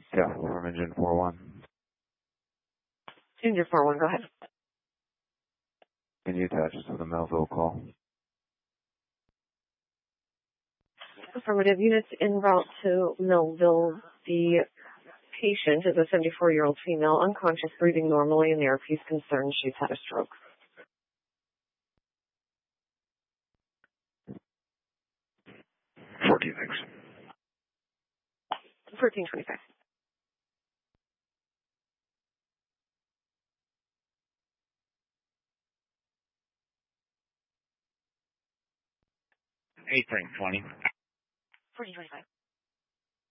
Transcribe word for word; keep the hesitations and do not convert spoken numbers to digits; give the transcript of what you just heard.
Yeah, from engine four one. Engine four one, go ahead. Can you attach us to the Melville call? Affirmative. Units en route to Millville. The patient is a seventy-four-year-old female, unconscious, breathing normally, and the R P is concerned she's had a stroke. fourteen, thanks. fourteen twenty-five. Eight frame twenty. fourteen twenty-five.